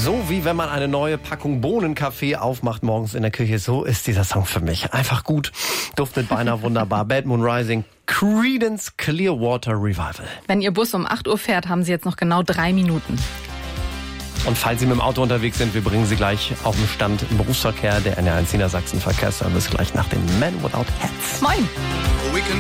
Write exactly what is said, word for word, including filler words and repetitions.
So wie wenn man eine neue Packung Bohnenkaffee aufmacht morgens in der Küche, so ist dieser Song für mich. Einfach gut, duftet beinahe wunderbar. Bad Moon Rising, Creedence Clearwater Revival. Wenn Ihr Bus um acht Uhr fährt, haben Sie jetzt noch genau drei Minuten. Und falls Sie mit dem Auto unterwegs sind, wir bringen Sie gleich auf den Stand im Berufsverkehr der N R eins Niedersachsen Verkehrsservice gleich nach dem Man Without Hats. Moin!